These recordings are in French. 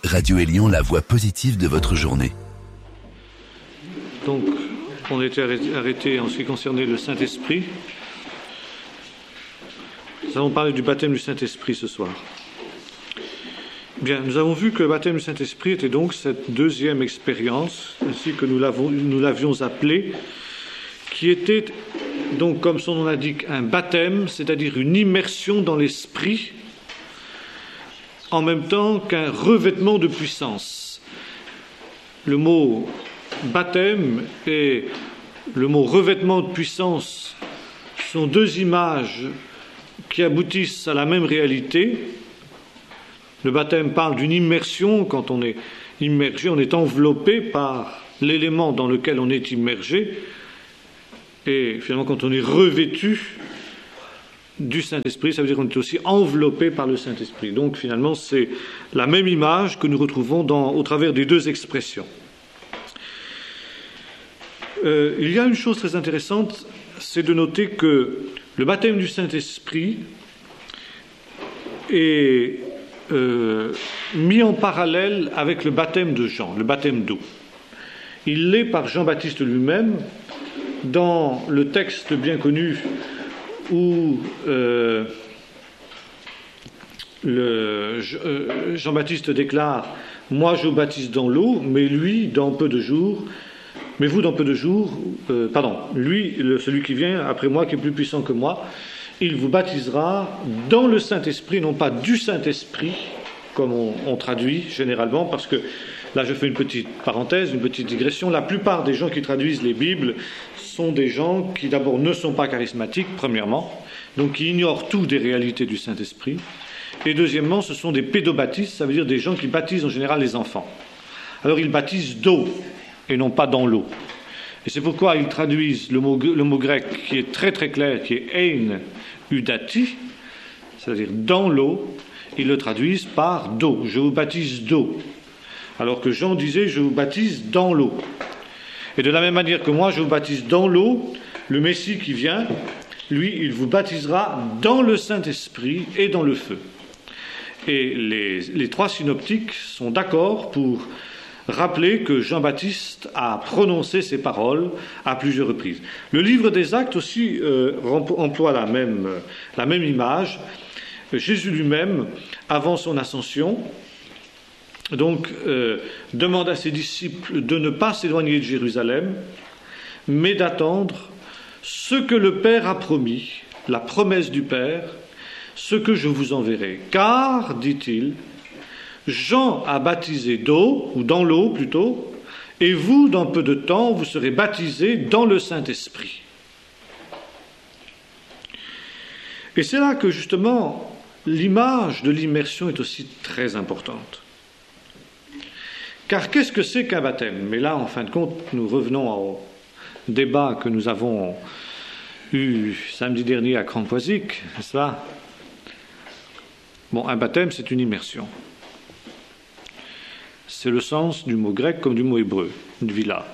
Radio Élion, la voix positive de votre journée. Donc, on était arrêté en ce qui concernait le Saint-Esprit. Nous allons parler du baptême du Saint-Esprit ce soir. Bien, nous avons vu que le baptême du Saint-Esprit était donc cette deuxième expérience, ainsi que nous l'avions appelé, qui était donc, comme son nom l'indique, un baptême, c'est-à-dire une immersion dans l'Esprit, en même temps qu'un revêtement de puissance. Le mot baptême et le mot revêtement de puissance sont deux images qui aboutissent à la même réalité. Le baptême parle d'une immersion. Quand on est immergé, on est enveloppé par l'élément dans lequel on est immergé. Et finalement, quand on est revêtu du Saint-Esprit, ça veut dire qu'on est aussi enveloppé par le Saint-Esprit. Donc finalement, c'est la même image que nous retrouvons au travers des deux expressions. Il y a une chose très intéressante, c'est de noter que le baptême du Saint-Esprit est mis en parallèle avec le baptême de Jean, le baptême d'eau. Il l'est par Jean-Baptiste lui-même, dans le texte bien connu où Jean-Baptiste déclare « Moi je vous baptise dans l'eau, mais lui dans peu de jours, mais vous dans peu de jours, celui qui vient après moi, qui est plus puissant que moi, il vous baptisera dans le Saint-Esprit, non pas du Saint-Esprit, comme on traduit généralement, parce que là je fais une petite parenthèse, une petite digression, la plupart des gens qui traduisent les Bibles sont des gens qui d'abord ne sont pas charismatiques, premièrement, donc qui ignorent tout des réalités du Saint-Esprit, et deuxièmement, ce sont des pédobaptistes, ça veut dire des gens qui baptisent en général les enfants. Alors ils baptisent d'eau, et non pas dans l'eau. Et c'est pourquoi ils traduisent le mot grec qui est très très clair, qui est ein udati, c'est-à-dire dans l'eau, ils le traduisent par d'eau, je vous baptise d'eau. Alors que Jean disait, je vous baptise dans l'eau. Et de la même manière que moi, je vous baptise dans l'eau, le Messie qui vient, lui, il vous baptisera dans le Saint-Esprit et dans le feu. Et les trois synoptiques sont d'accord pour rappeler que Jean-Baptiste a prononcé ces paroles à plusieurs reprises. Le livre des Actes aussi emploie la même image. Jésus lui-même, avant son ascension, donc demande à ses disciples de ne pas s'éloigner de Jérusalem, mais d'attendre ce que le Père a promis, la promesse du Père, ce que je vous enverrai. Car, dit-il, Jean a baptisé d'eau, ou dans l'eau plutôt, et vous, dans peu de temps, vous serez baptisés dans le Saint-Esprit. Et c'est là que, justement, l'image de l'immersion est aussi très importante. Car qu'est-ce que c'est qu'un baptême ? Mais là, en fin de compte, nous revenons au débat que nous avons eu samedi dernier à Crampoisic, n'est-ce pas ? Bon, un baptême, c'est une immersion. C'est le sens du mot grec comme du mot hébreu, vila.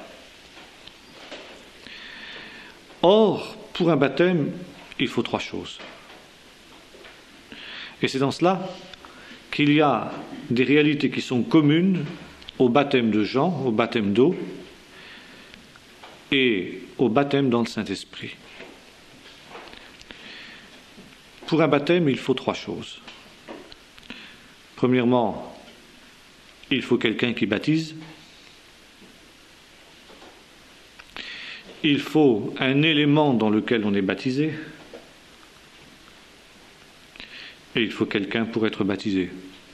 Or, pour un baptême, il faut trois choses. Et c'est dans cela qu'il y a des réalités qui sont communes au baptême de Jean, au baptême d'eau, et au baptême dans le Saint-Esprit. Pour un baptême, il faut trois choses. Premièrement, il faut quelqu'un qui baptise. Il faut un élément dans lequel on est baptisé. Et il faut quelqu'un pour être baptisé.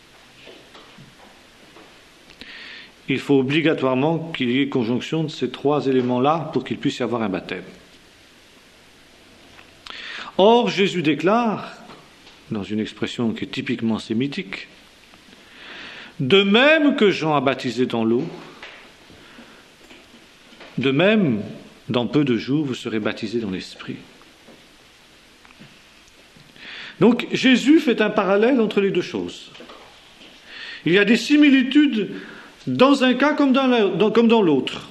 Il faut obligatoirement qu'il y ait conjonction de ces trois éléments-là pour qu'il puisse y avoir un baptême. Or, Jésus déclare, dans une expression qui est typiquement sémitique, de même que Jean a baptisé dans l'eau, de même, dans peu de jours, vous serez baptisés dans l'Esprit. Donc, Jésus fait un parallèle entre les deux choses. Il y a des similitudes dans un cas comme dans l'autre.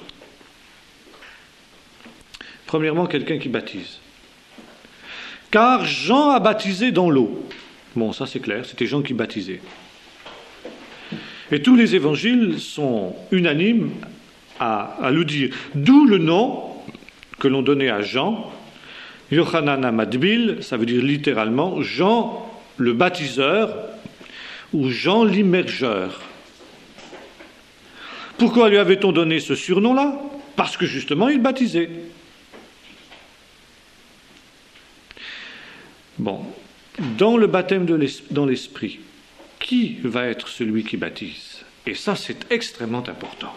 Premièrement, quelqu'un qui baptise. Car Jean a baptisé dans l'eau. Bon, ça c'est clair, c'était Jean qui baptisait. Et tous les évangiles sont unanimes à le dire. D'où le nom que l'on donnait à Jean, Yochanan HaMatbil, ça veut dire littéralement Jean le baptiseur ou Jean l'immergeur. Pourquoi lui avait-on donné ce surnom-là? Parce que justement il baptisait. Bon, dans le baptême dans l'esprit, qui va être celui qui baptise? Et ça, c'est extrêmement important.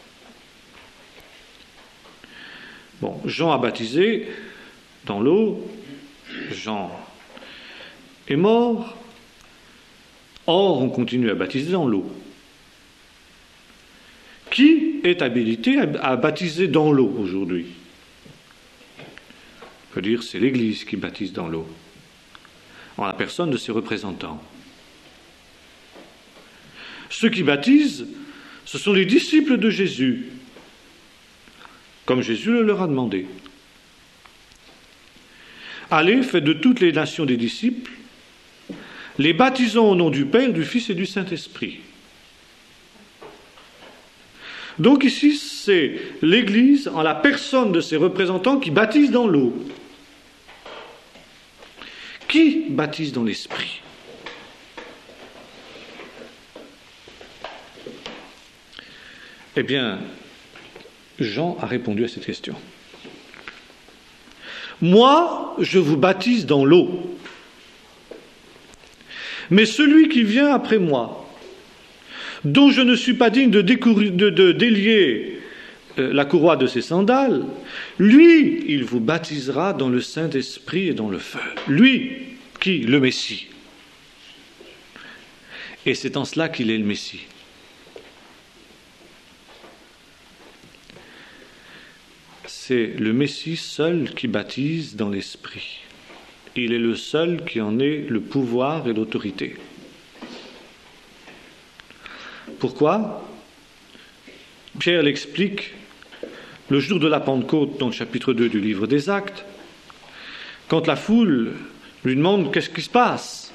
Bon, Jean a baptisé dans l'eau, Jean est mort, or on continue à baptiser dans l'eau. Qui est habilité à baptiser dans l'eau aujourd'hui? On peut dire c'est l'Église qui baptise dans l'eau, en la personne de ses représentants. Ceux qui baptisent, ce sont les disciples de Jésus, comme Jésus le leur a demandé. Allez, faites de toutes les nations des disciples, les baptisant au nom du Père, du Fils et du Saint-Esprit. Donc ici, c'est l'Église, en la personne de ses représentants, qui baptise dans l'eau. Qui baptise dans l'Esprit? Eh bien, Jean a répondu à cette question. Moi, je vous baptise dans l'eau. Mais celui qui vient après moi, dont je ne suis pas digne de délier la courroie de ses sandales, lui, il vous baptisera dans le Saint-Esprit et dans le feu. Lui, qui? Le Messie. Et c'est en cela qu'il est le Messie. C'est le Messie seul qui baptise dans l'Esprit. Il est le seul qui en ait le pouvoir et l'autorité. Pourquoi? Pierre l'explique le jour de la Pentecôte, dans le chapitre 2 du livre des Actes, quand la foule lui demande qu'est-ce qui se passe.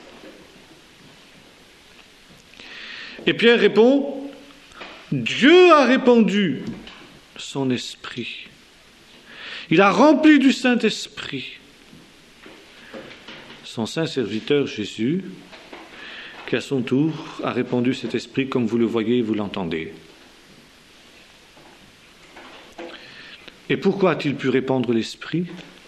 Et Pierre répond, Dieu a répandu son esprit. Il a rempli du Saint-Esprit son saint serviteur Jésus, qui à son tour a répandu cet esprit comme vous le voyez et vous l'entendez. Et pourquoi a-t-il pu répandre l'esprit?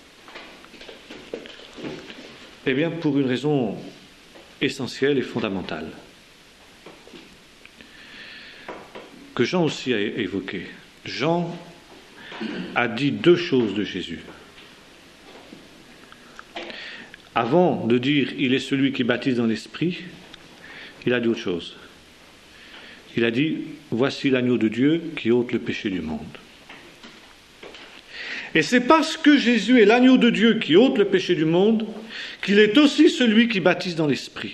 Eh bien, pour une raison essentielle et fondamentale, que Jean aussi a évoquée. Jean a dit deux choses de Jésus. Avant de dire « il est celui qui baptise dans l'esprit », il a dit autre chose. Il a dit « voici l'agneau de Dieu qui ôte le péché du monde ». Et c'est parce que Jésus est l'agneau de Dieu qui ôte le péché du monde qu'il est aussi celui qui baptise dans l'esprit.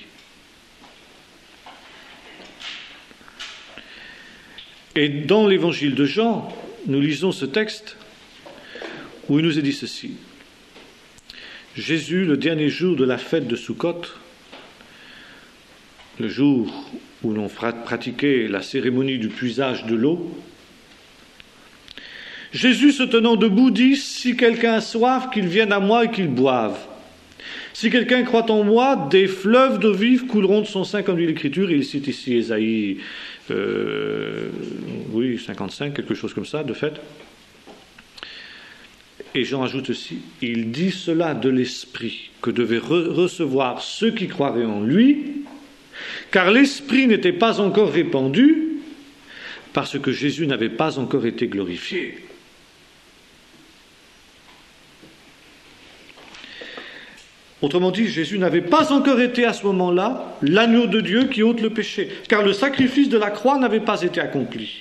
Et dans l'évangile de Jean, nous lisons ce texte où il nous est dit ceci. Jésus, le dernier jour de la fête de Soukhot, le jour où l'on pratiquait la cérémonie du puisage de l'eau, Jésus se tenant debout dit « Si quelqu'un a soif, qu'il vienne à moi et qu'il boive. Si quelqu'un croit en moi, des fleuves d'eau vive couleront de son sein, comme dit l'Écriture. » Et il cite ici Ésaïe 55, quelque chose comme ça, de fait. Et Jean ajoute aussi, il dit cela de l'Esprit que devaient recevoir ceux qui croiraient en lui, car l'Esprit n'était pas encore répandu, parce que Jésus n'avait pas encore été glorifié. Autrement dit, Jésus n'avait pas encore été à ce moment-là l'agneau de Dieu qui ôte le péché, car le sacrifice de la croix n'avait pas été accompli.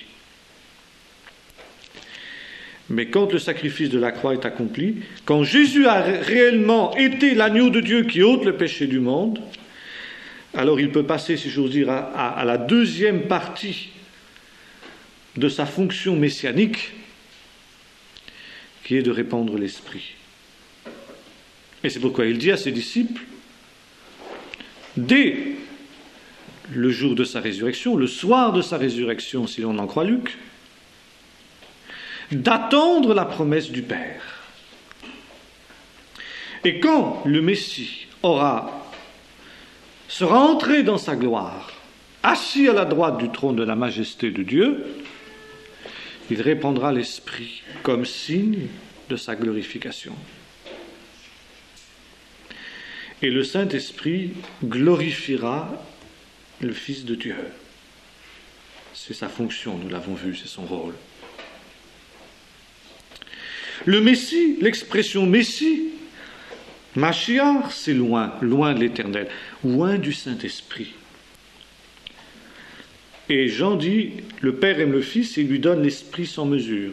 Mais quand le sacrifice de la croix est accompli, quand Jésus a réellement été l'agneau de Dieu qui ôte le péché du monde, alors il peut passer, si j'ose dire, à la deuxième partie de sa fonction messianique, qui est de répandre l'Esprit. Et c'est pourquoi il dit à ses disciples, dès le jour de sa résurrection, le soir de sa résurrection, si l'on en croit Luc, d'attendre la promesse du Père. Et quand le Messie sera entré dans sa gloire, assis à la droite du trône de la majesté de Dieu, il répandra l'Esprit comme signe de sa glorification. Et le Saint-Esprit glorifiera le Fils de Dieu. C'est sa fonction, nous l'avons vu, c'est son rôle. Le Messie, l'expression Messie, Mashiach, c'est loin, loin de l'Éternel, loin du Saint-Esprit. Et Jean dit, le Père aime le Fils et lui donne l'Esprit sans mesure.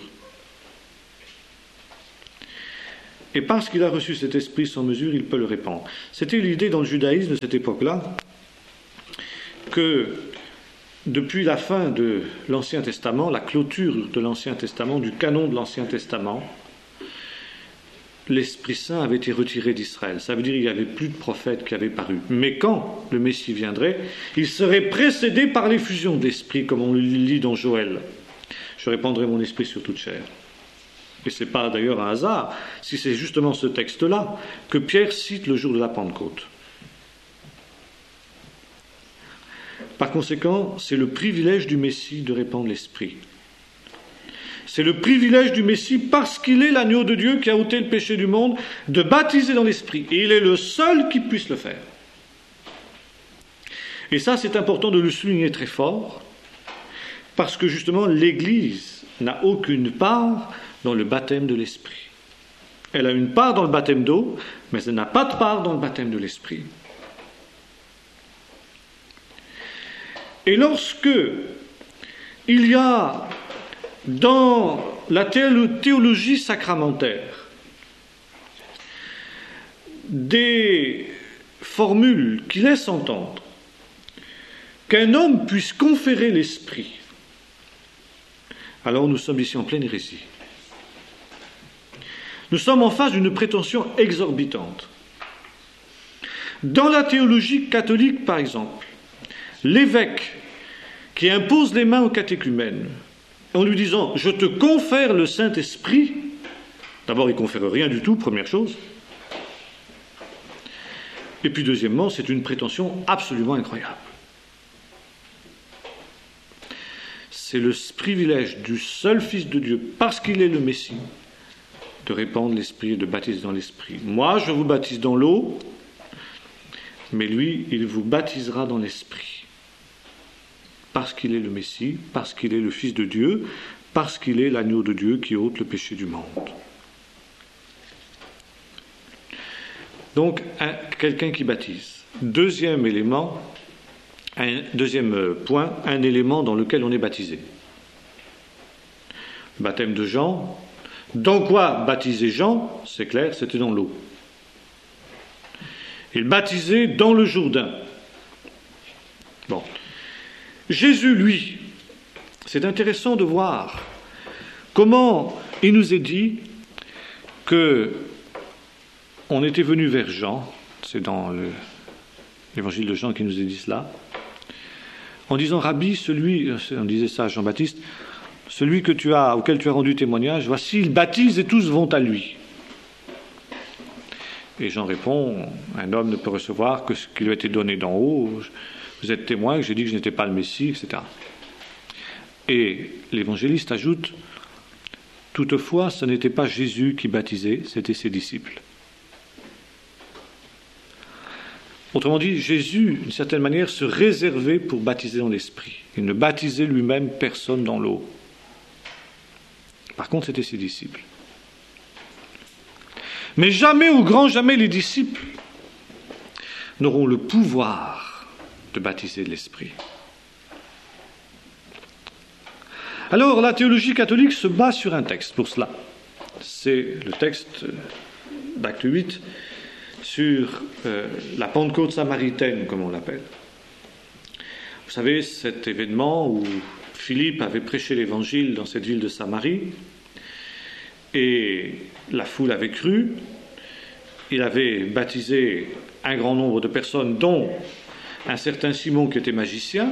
Et parce qu'il a reçu cet Esprit sans mesure, il peut le répandre. C'était l'idée dans le judaïsme de cette époque-là, que depuis la fin de l'Ancien Testament, la clôture de l'Ancien Testament, du canon de l'Ancien Testament, l'Esprit Saint avait été retiré d'Israël. Ça veut dire qu'il n'y avait plus de prophètes qui avaient paru. Mais quand le Messie viendrait, il serait précédé par l'effusion d'Esprit, comme on le lit dans Joël. Je répandrai mon esprit sur toute chair. Et ce n'est pas d'ailleurs un hasard, si c'est justement ce texte-là que Pierre cite le jour de la Pentecôte. Par conséquent, c'est le privilège du Messie de répandre l'Esprit. C'est le privilège du Messie, parce qu'il est l'agneau de Dieu qui a ôté le péché du monde, de baptiser dans l'Esprit. Et il est le seul qui puisse le faire. Et ça, c'est important de le souligner très fort, parce que justement, l'Église n'a aucune part dans le baptême de l'Esprit. Elle a une part dans le baptême d'eau, mais elle n'a pas de part dans le baptême de l'Esprit. Et lorsque il y a dans la théologie sacramentaire des formules qui laissent entendre qu'un homme puisse conférer l'esprit, alors nous sommes ici en pleine hérésie. Nous sommes en face d'une prétention exorbitante. Dans la théologie catholique, par exemple, l'évêque qui impose les mains au catéchumène en lui disant « Je te confère le Saint-Esprit », d'abord il ne confère rien du tout, première chose, et puis deuxièmement, c'est une prétention absolument incroyable. C'est le privilège du seul Fils de Dieu, parce qu'il est le Messie, de répandre l'Esprit et de baptiser dans l'Esprit. Moi, je vous baptise dans l'eau, mais lui, il vous baptisera dans l'Esprit. Parce qu'il est le Messie, parce qu'il est le Fils de Dieu, parce qu'il est l'agneau de Dieu qui ôte le péché du monde. Donc, quelqu'un qui baptise. Deuxième point, un élément dans lequel on est baptisé. Le baptême de Jean. Dans quoi baptisait Jean? C'est clair, c'était dans l'eau. Il baptisait dans le Jourdain. Bon. Jésus, lui, c'est intéressant de voir comment il nous est dit que on était venu vers Jean, c'est dans l'évangile de Jean qui nous est dit cela, en disant « Rabbi, on disait ça à Jean-Baptiste, celui auquel tu as rendu témoignage, voici, il baptise et tous vont à lui. » Et Jean répond « Un homme ne peut recevoir que ce qui lui a été donné d'en haut. Vous êtes témoin que j'ai dit que je n'étais pas le Messie, etc. » Et l'évangéliste ajoute « Toutefois, ce n'était pas Jésus qui baptisait, c'était ses disciples. » Autrement dit, Jésus, d'une certaine manière, se réservait pour baptiser dans l'Esprit. Il ne baptisait lui-même personne dans l'eau. Par contre, c'était ses disciples. Mais jamais, au grand jamais, les disciples n'auront le pouvoir de baptiser de l'Esprit. Alors, la théologie catholique se base sur un texte pour cela. C'est le texte d'Acte 8 sur la Pentecôte samaritaine, comme on l'appelle. Vous savez, cet événement où Philippe avait prêché l'évangile dans cette ville de Samarie, et la foule avait cru, il avait baptisé un grand nombre de personnes, dont un certain Simon qui était magicien,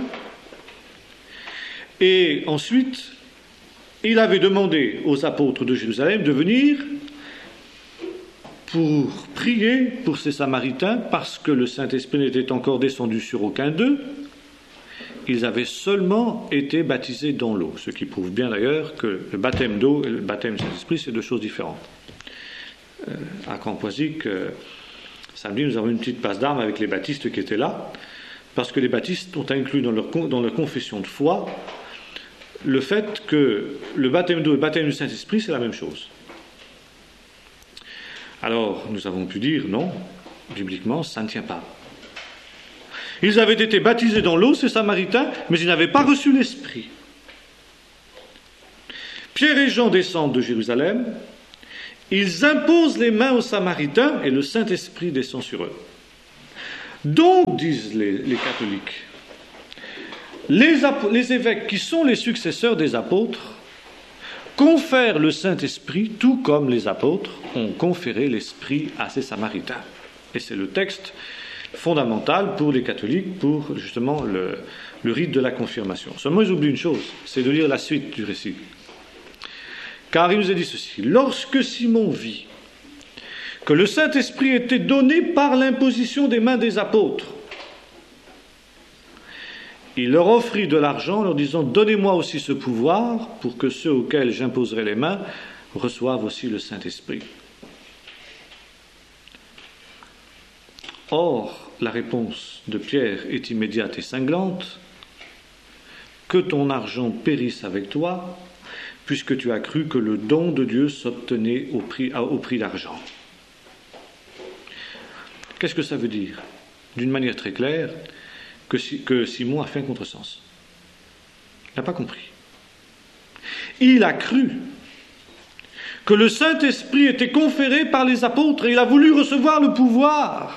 et ensuite, il avait demandé aux apôtres de Jérusalem de venir pour prier pour ces Samaritains, parce que le Saint-Esprit n'était encore descendu sur aucun d'eux. Ils avaient seulement été baptisés dans l'eau, ce qui prouve bien d'ailleurs que le baptême d'eau et le baptême du Saint-Esprit, c'est deux choses différentes. À Campoisic, samedi, nous avons une petite passe d'armes avec les baptistes qui étaient là, parce que les baptistes ont inclus dans leur confession de foi le fait que le baptême d'eau et le baptême du Saint-Esprit, c'est la même chose. Alors, nous avons pu dire, non, bibliquement, ça ne tient pas. Ils avaient été baptisés dans l'eau, ces Samaritains, mais ils n'avaient pas reçu l'Esprit. Pierre et Jean descendent de Jérusalem, ils imposent les mains aux Samaritains et le Saint-Esprit descend sur eux. Donc, disent les catholiques, les évêques qui sont les successeurs des apôtres confèrent le Saint-Esprit tout comme les apôtres ont conféré l'Esprit à ces Samaritains. Et c'est le texte fondamental pour les catholiques, pour justement le rite de la confirmation. Seulement, ils oublient une chose, c'est de lire la suite du récit. Car il nous est dit ceci: lorsque Simon vit que le Saint-Esprit était donné par l'imposition des mains des apôtres, il leur offrit de l'argent en leur disant: donnez-moi aussi ce pouvoir pour que ceux auxquels j'imposerai les mains reçoivent aussi le Saint-Esprit. Or, la réponse de Pierre est immédiate et cinglante: que ton argent périsse avec toi, puisque tu as cru que le don de Dieu s'obtenait au prix d'argent. Qu'est-ce que ça veut dire? D'une manière très claire, que Simon a fait un contresens. Il n'a pas compris. Il a cru que le Saint-Esprit était conféré par les apôtres et il a voulu recevoir le pouvoir,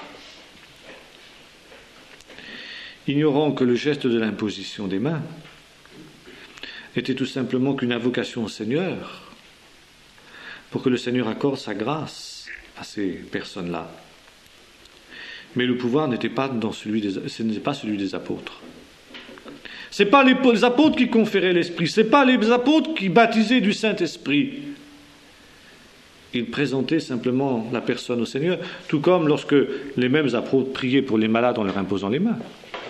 ignorant que le geste de l'imposition des mains n'était tout simplement qu'une invocation au Seigneur pour que le Seigneur accorde sa grâce à ces personnes-là. Mais le pouvoir n'était pas ce n'était pas celui des apôtres. Ce n'est pas les apôtres qui conféraient l'Esprit, ce n'est pas les apôtres qui baptisaient du Saint-Esprit. Ils présentaient simplement la personne au Seigneur, tout comme lorsque les mêmes apôtres priaient pour les malades en leur imposant les mains.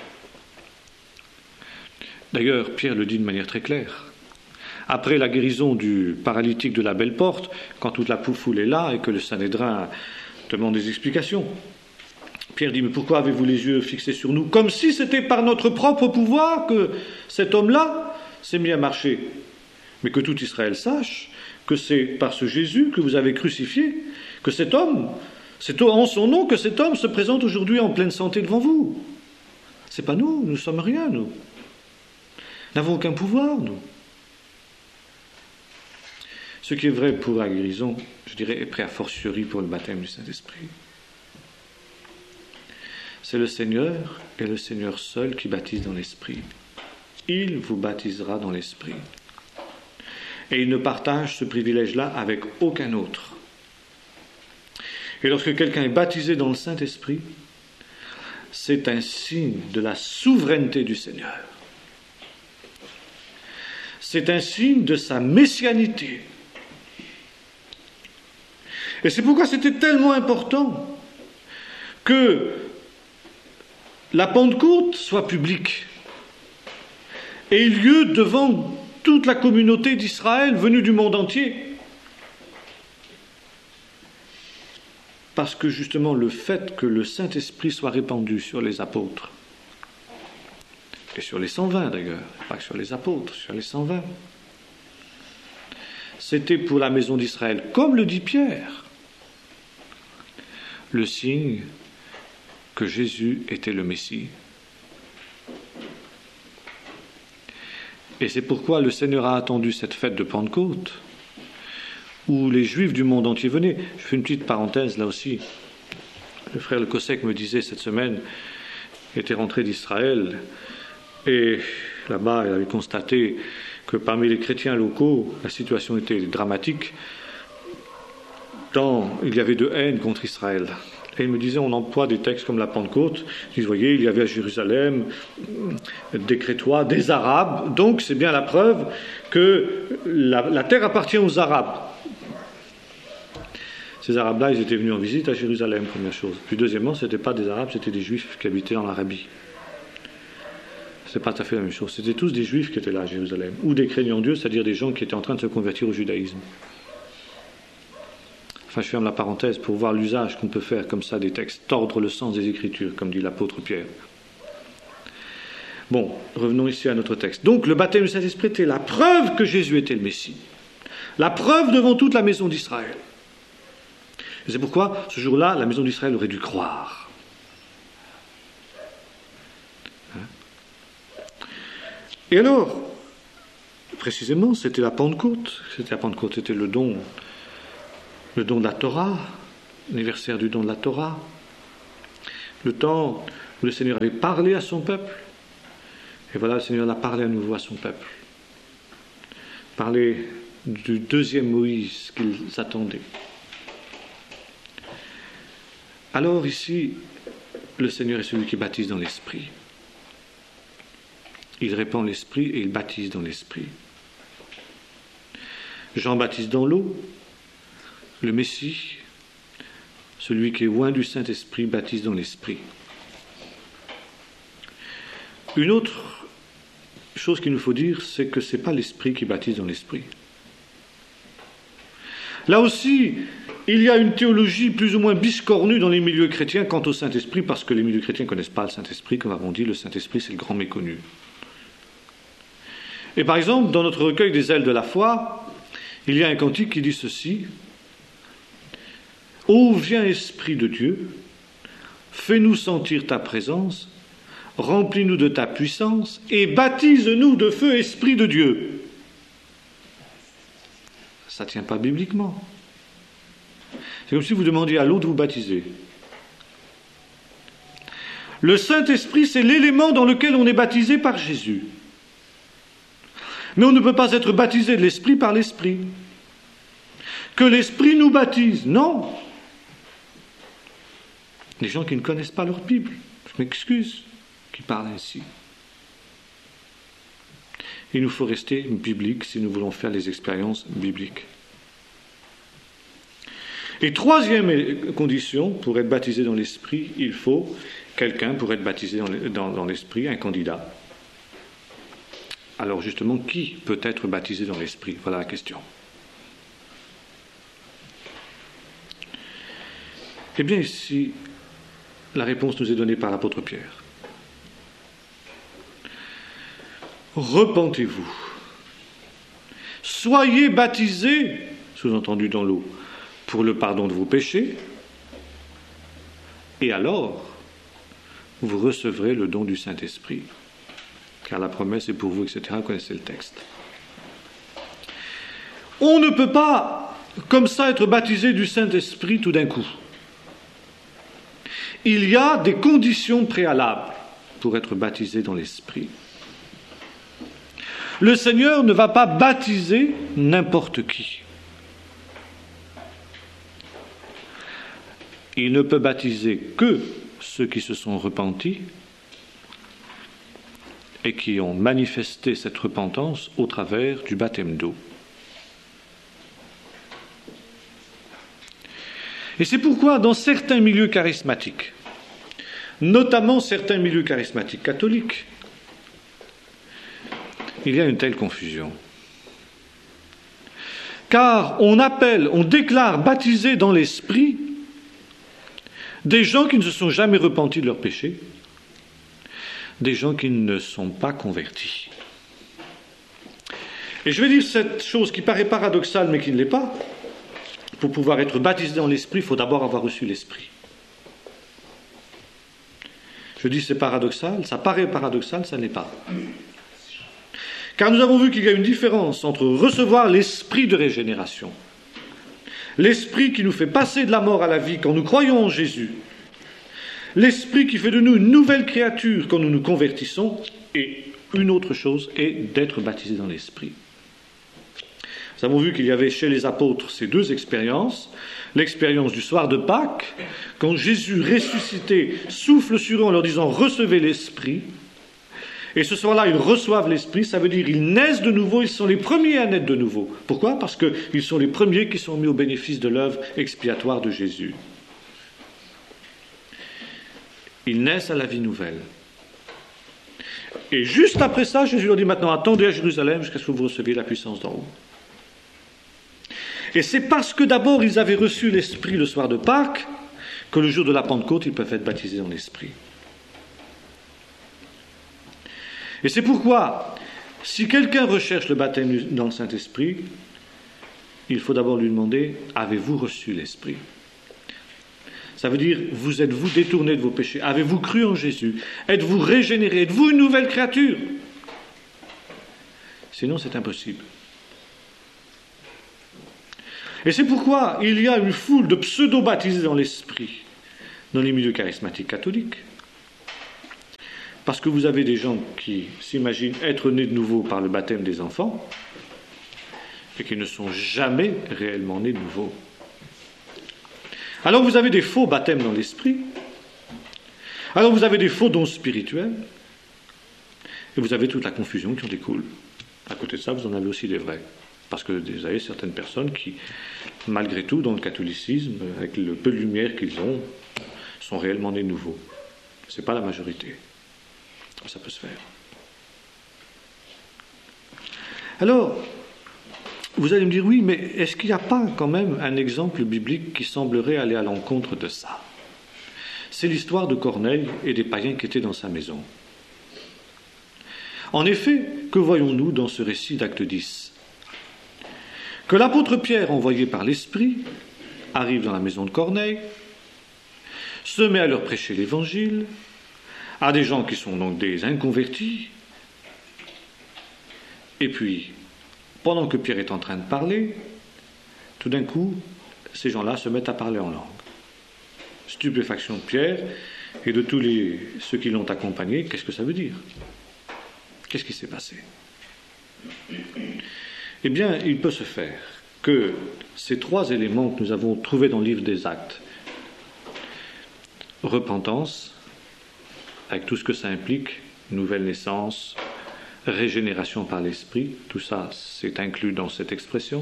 D'ailleurs, Pierre le dit de manière très claire. Après la guérison du paralytique de la Belle Porte, quand toute la foule est là et que le Sanhédrin demande des explications, Pierre dit: mais pourquoi avez-vous les yeux fixés sur nous? Comme si c'était par notre propre pouvoir que cet homme-là s'est mis à marcher. Mais que tout Israël sache que c'est par ce Jésus que vous avez crucifié, que cet homme, c'est en son nom que cet homme se présente aujourd'hui en pleine santé devant vous. C'est pas nous, nous sommes rien, nous. Nous n'avons aucun pouvoir, nous. Ce qui est vrai pour la guérison, je dirais, est prêt a fortiori pour le baptême du Saint-Esprit. C'est le Seigneur et le Seigneur seul qui baptise dans l'Esprit. Il vous baptisera dans l'Esprit. Et il ne partage ce privilège-là avec aucun autre. Et lorsque quelqu'un est baptisé dans le Saint-Esprit, c'est un signe de la souveraineté du Seigneur. C'est un signe de sa messianité. Et c'est pourquoi c'était tellement important que la Pentecôte soit publique et ait lieu devant toute la communauté d'Israël venue du monde entier. Parce que justement le fait que le Saint-Esprit soit répandu sur les apôtres, et sur les 120 d'ailleurs, pas que sur les apôtres, sur les 120, c'était pour la maison d'Israël, comme le dit Pierre, le signe que Jésus était le Messie. Et c'est pourquoi le Seigneur a attendu cette fête de Pentecôte, où les Juifs du monde entier venaient. Je fais une petite parenthèse là aussi. Le frère Le Cossec me disait cette semaine, il était rentré d'Israël, et là-bas il avait constaté que parmi les chrétiens locaux, la situation était dramatique, tant il y avait de haine contre Israël. Et il me disait, on emploie des textes comme la Pentecôte. Je dis, vous voyez, il y avait à Jérusalem des Crétois, des Arabes. Donc c'est bien la preuve que la terre appartient aux Arabes. Ces Arabes-là, ils étaient venus en visite à Jérusalem, première chose. Puis deuxièmement, ce n'étaient pas des Arabes, c'était des Juifs qui habitaient dans l'Arabie. C'est pas tout à fait la même chose. C'était tous des Juifs qui étaient là à Jérusalem. Ou des craignants Dieu, c'est-à-dire des gens qui étaient en train de se convertir au judaïsme. Enfin, je ferme la parenthèse pour voir l'usage qu'on peut faire comme ça des textes, tordre le sens des Écritures, comme dit l'apôtre Pierre. Bon, revenons ici à notre texte. Donc, le baptême du Saint-Esprit était la preuve que Jésus était le Messie. La preuve devant toute la maison d'Israël. Et c'est pourquoi, ce jour-là, la maison d'Israël aurait dû croire. Et alors, précisément, c'était la Pentecôte. C'était le don de la Torah, l'anniversaire du don de la Torah, le temps où le Seigneur avait parlé à son peuple, et voilà, le Seigneur a parlé à nouveau à son peuple, parlé du deuxième Moïse qu'ils attendaient. Alors ici, le Seigneur est celui qui baptise dans l'Esprit. Il répand l'Esprit et il baptise dans l'Esprit. Jean baptise dans l'eau. Le Messie, celui qui est oint du Saint-Esprit, baptise dans l'Esprit. Une autre chose qu'il nous faut dire, c'est que ce n'est pas l'Esprit qui baptise dans l'Esprit. Là aussi, il y a une théologie plus ou moins biscornue dans les milieux chrétiens quant au Saint-Esprit, parce que les milieux chrétiens ne connaissent pas le Saint-Esprit. Comme avons dit, le Saint-Esprit, c'est le grand méconnu. Et par exemple, dans notre recueil des ailes de la foi, il y a un cantique qui dit ceci: « Ô viens Esprit de Dieu, fais-nous sentir ta présence, remplis-nous de ta puissance et baptise-nous de feu Esprit de Dieu. » Ça ne tient pas bibliquement. C'est comme si vous demandiez à l'eau de vous baptiser. Le Saint-Esprit, c'est l'élément dans lequel on est baptisé par Jésus. Mais on ne peut pas être baptisé de l'Esprit par l'Esprit. Que l'Esprit nous baptise, non. Les gens qui ne connaissent pas leur Bible, je m'excuse, qui parlent ainsi. Il nous faut rester biblique si nous voulons faire les expériences bibliques. Et troisième condition, pour être baptisé dans l'Esprit, il faut quelqu'un pour être baptisé dans l'Esprit, un candidat. Alors justement, qui peut être baptisé dans l'Esprit? Voilà la question. Eh bien ici, la réponse nous est donnée par l'apôtre Pierre. Repentez-vous. Soyez baptisés, sous-entendu dans l'eau, pour le pardon de vos péchés, et alors, vous recevrez le don du Saint-Esprit. Car la promesse est pour vous, etc. Vous connaissez le texte. On ne peut pas, comme ça, être baptisé du Saint-Esprit tout d'un coup. Il y a des conditions préalables pour être baptisé dans l'Esprit. Le Seigneur ne va pas baptiser n'importe qui. Il ne peut baptiser que ceux qui se sont repentis et qui ont manifesté cette repentance au travers du baptême d'eau. Et c'est pourquoi dans certains milieux charismatiques, notamment certains milieux charismatiques catholiques, il y a une telle confusion. Car on déclare baptisés dans l'Esprit des gens qui ne se sont jamais repentis de leurs péchés, des gens qui ne sont pas convertis. Et je vais dire cette chose qui paraît paradoxale mais qui ne l'est pas. Pour pouvoir être baptisé dans l'Esprit, il faut d'abord avoir reçu l'Esprit. Je dis c'est paradoxal, ça paraît paradoxal, ça n'est pas. Car nous avons vu qu'il y a une différence entre recevoir l'Esprit de régénération, l'Esprit qui nous fait passer de la mort à la vie quand nous croyons en Jésus, l'Esprit qui fait de nous une nouvelle créature quand nous nous convertissons, et une autre chose est d'être baptisé dans l'Esprit. Nous avons vu qu'il y avait chez les apôtres ces deux expériences. L'expérience du soir de Pâques, quand Jésus ressuscité souffle sur eux en leur disant « Recevez l'Esprit ». Et ce soir-là, ils reçoivent l'Esprit, ça veut dire qu'ils naissent de nouveau, ils sont les premiers à naître de nouveau. Pourquoi ? Parce qu'ils sont les premiers qui sont mis au bénéfice de l'œuvre expiatoire de Jésus. Ils naissent à la vie nouvelle. Et juste après ça, Jésus leur dit maintenant, attendez à Jérusalem jusqu'à ce que vous receviez la puissance d'en haut. Et c'est parce que d'abord ils avaient reçu l'Esprit le soir de Pâques que le jour de la Pentecôte, ils peuvent être baptisés dans l'Esprit. Et c'est pourquoi, si quelqu'un recherche le baptême dans le Saint-Esprit, il faut d'abord lui demander, avez-vous reçu l'Esprit ? Ça veut dire, vous êtes-vous détourné de vos péchés ? Avez-vous cru en Jésus ? Êtes-vous régénéré ? Êtes-vous une nouvelle créature ? Sinon, c'est impossible. Et c'est pourquoi il y a une foule de pseudo-baptisés dans l'Esprit dans les milieux charismatiques catholiques. Parce que vous avez des gens qui s'imaginent être nés de nouveau par le baptême des enfants et qui ne sont jamais réellement nés de nouveau. Alors vous avez des faux baptêmes dans l'esprit, alors vous avez des faux dons spirituels, et vous avez toute la confusion qui en découle. À côté de ça, vous en avez aussi des vrais. Parce que vous avez certaines personnes qui, malgré tout, dans le catholicisme, avec le peu de lumière qu'ils ont, sont réellement nés de nouveau. Ce n'est pas la majorité. Ça peut se faire. Alors, vous allez me dire, oui, mais est-ce qu'il n'y a pas quand même un exemple biblique qui semblerait aller à l'encontre de ça ? C'est l'histoire de Corneille et des païens qui étaient dans sa maison. En effet, que voyons-nous dans ce récit d'Acte 10 ? Que l'apôtre Pierre, envoyé par l'Esprit, arrive dans la maison de Corneille, se met à leur prêcher l'Évangile, à des gens qui sont donc des inconvertis. Et puis, pendant que Pierre est en train de parler, tout d'un coup, ces gens-là se mettent à parler en langue. Stupéfaction de Pierre et de tous ceux qui l'ont accompagné. Qu'est-ce que ça veut dire ? Qu'est-ce qui s'est passé ? Eh bien, il peut se faire que ces trois éléments que nous avons trouvés dans le livre des Actes, repentance, avec tout ce que ça implique, nouvelle naissance, régénération par l'esprit, tout ça c'est inclus dans cette expression.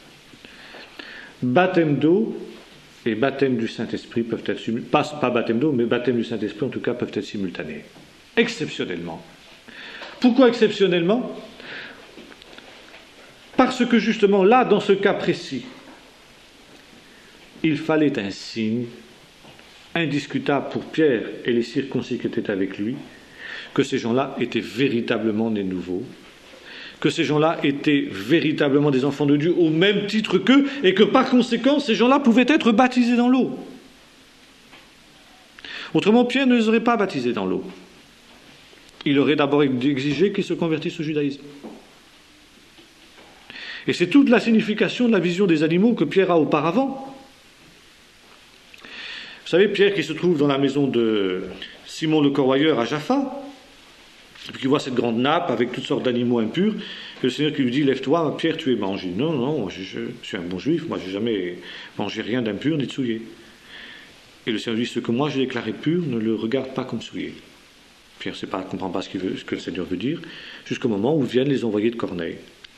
Baptême d'eau et baptême du Saint-Esprit peuvent être simultanés, pas baptême d'eau, mais baptême du Saint-Esprit en tout cas peuvent être simultanés, exceptionnellement. Pourquoi exceptionnellement ? Parce que justement là, dans ce cas précis, il fallait un signe indiscutable pour Pierre et les circoncis qui étaient avec lui, que ces gens-là étaient véritablement nés nouveaux, que ces gens-là étaient véritablement des enfants de Dieu au même titre qu'eux, et que par conséquent, ces gens-là pouvaient être baptisés dans l'eau. Autrement, Pierre ne les aurait pas baptisés dans l'eau. Il aurait d'abord exigé qu'ils se convertissent au judaïsme. Et c'est toute la signification de la vision des animaux que Pierre a auparavant. Vous savez, Pierre qui se trouve dans la maison de Simon le Corroyeur à Jaffa, et puis qui voit cette grande nappe avec toutes sortes d'animaux impurs, et le Seigneur qui lui dit « Lève-toi, Pierre, tu es mangé. » Non, non, je suis un bon juif, moi je n'ai jamais mangé rien d'impur ni de souillé. Et le Seigneur lui dit « Ce que moi j'ai déclaré pur, ne le regarde pas comme souillé. » Pierre ne comprend pas ce que le Seigneur veut dire, jusqu'au moment où viennent les envoyés de Corneille.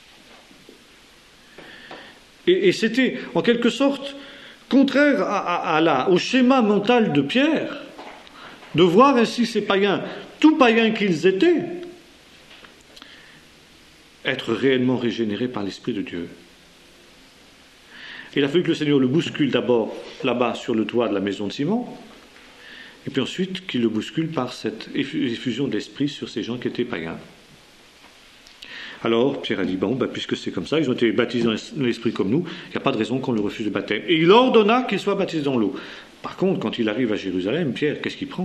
Et c'était, en quelque sorte, contraire au schéma mental de Pierre, de voir ainsi ces païens, tout païens qu'ils étaient, être réellement régénérés par l'Esprit de Dieu. Il a fallu que le Seigneur le bouscule d'abord là-bas sur le toit de la maison de Simon, et puis ensuite qu'il le bouscule par cette effusion de l'Esprit sur ces gens qui étaient païens. Alors Pierre a dit, puisque c'est comme ça, ils ont été baptisés dans l'Esprit comme nous, il n'y a pas de raison qu'on leur refuse le baptême. Et il ordonna qu'ils soient baptisés dans l'eau. Par contre, quand il arrive à Jérusalem, Pierre, qu'est-ce qu'il prend ?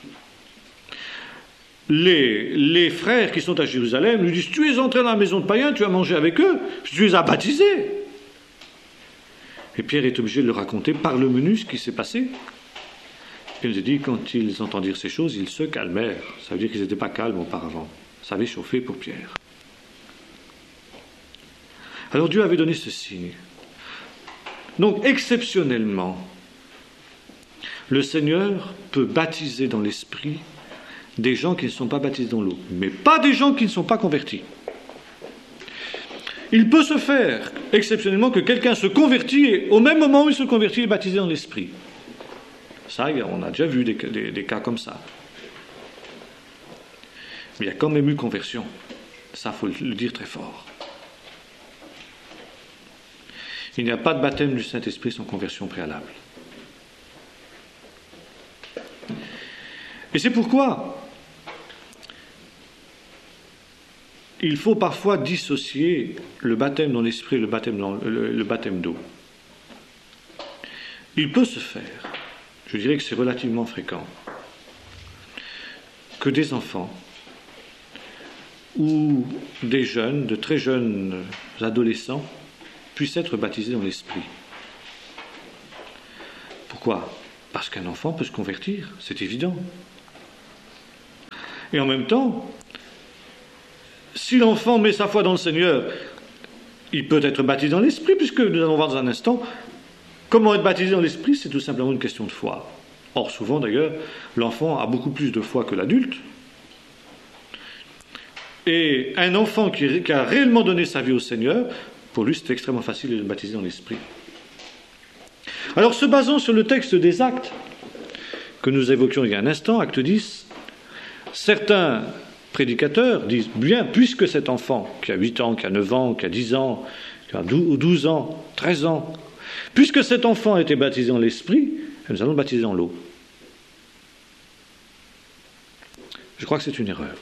Les frères qui sont à Jérusalem lui disent, tu es entré dans la maison de païens, tu as mangé avec eux, tu les as baptisés. Et Pierre est obligé de leur raconter par le menu ce qui s'est passé. Il nous a dit, quand ils entendirent ces choses, ils se calmèrent. Ça veut dire qu'ils n'étaient pas calmes auparavant. Ça avait chauffé pour Pierre. Alors Dieu avait donné ce signe. Donc exceptionnellement, le Seigneur peut baptiser dans l'esprit des gens qui ne sont pas baptisés dans l'eau, mais pas des gens qui ne sont pas convertis. Il peut se faire exceptionnellement que quelqu'un se convertit et au même moment où il se convertit, il est baptisé dans l'esprit. Ça, on a déjà vu des cas comme ça. Mais il y a quand même eu conversion. Ça, il faut le dire très fort. Il n'y a pas de baptême du Saint-Esprit sans conversion préalable. Et c'est pourquoi il faut parfois dissocier le baptême dans l'esprit et le baptême d'eau. Il peut se faire, je dirais que c'est relativement fréquent, que des enfants ou des jeunes, de très jeunes adolescents, puissent être baptisés dans l'esprit. Pourquoi ? Parce qu'un enfant peut se convertir, c'est évident. Et en même temps, si l'enfant met sa foi dans le Seigneur, il peut être baptisé dans l'esprit, puisque nous allons voir dans un instant, comment être baptisé dans l'esprit, c'est tout simplement une question de foi. Or, souvent d'ailleurs, l'enfant a beaucoup plus de foi que l'adulte. Et un enfant qui a réellement donné sa vie au Seigneur, pour lui c'est extrêmement facile de le baptiser dans l'esprit. Alors, se basant sur le texte des Actes, que nous évoquions il y a un instant, Acte 10, certains prédicateurs disent, bien, puisque cet enfant, qui a 8 ans, qui a 9 ans, qui a 10 ans, qui a 12 ans, 13 ans, puisque cet enfant a été baptisé dans l'esprit, nous allons le baptiser dans l'eau. Je crois que c'est une erreur.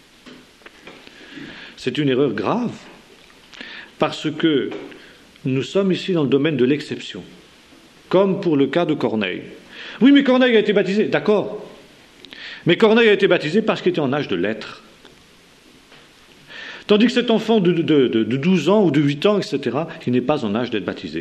C'est une erreur grave, parce que nous sommes ici dans le domaine de l'exception, comme pour le cas de Corneille. Oui, mais Corneille a été baptisé, d'accord. Mais Corneille a été baptisé parce qu'il était en âge de l'être. Tandis que cet enfant de 12 ans ou de 8 ans, etc., il n'est pas en âge d'être baptisé.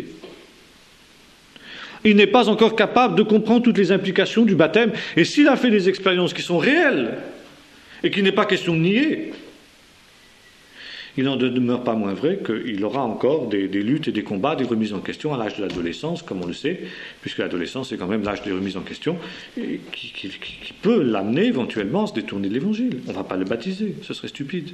Il n'est pas encore capable de comprendre toutes les implications du baptême. Et s'il a fait des expériences qui sont réelles, et qu'il n'est pas question de nier, il n'en demeure pas moins vrai qu'il aura encore des luttes et des combats, des remises en question à l'âge de l'adolescence, comme on le sait, puisque l'adolescence est quand même l'âge des remises en question, et qui peut l'amener éventuellement à se détourner de l'Évangile. On ne va pas le baptiser, ce serait stupide.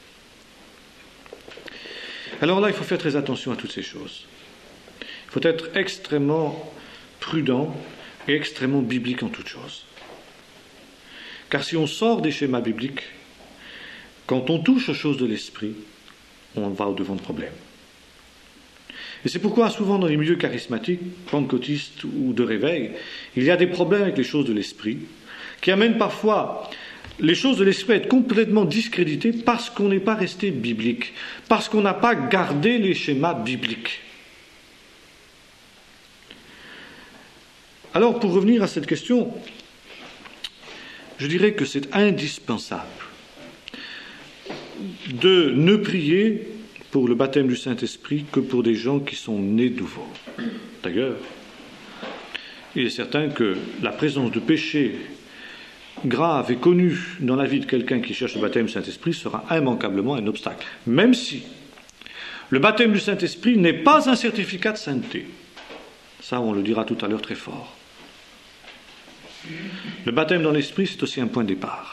Alors là, il faut faire très attention à toutes ces choses. Il faut être extrêmement prudent et extrêmement biblique en toutes choses. Car si on sort des schémas bibliques, quand on touche aux choses de l'esprit, on va au-devant de problèmes. Et c'est pourquoi souvent dans les milieux charismatiques, pentecôtistes ou de réveil, il y a des problèmes avec les choses de l'esprit, qui amènent parfois les choses de l'esprit à être complètement discréditées parce qu'on n'est pas resté biblique, parce qu'on n'a pas gardé les schémas bibliques. Alors, pour revenir à cette question, je dirais que c'est indispensable de ne prier pour le baptême du Saint-Esprit que pour des gens qui sont nés de nouveau. D'ailleurs, il est certain que la présence de péché grave et connu dans la vie de quelqu'un qui cherche le baptême du Saint-Esprit sera immanquablement un obstacle, même si le baptême du Saint-Esprit n'est pas un certificat de sainteté. Ça, on le dira tout à l'heure très fort. Le baptême dans l'Esprit, c'est aussi un point de départ.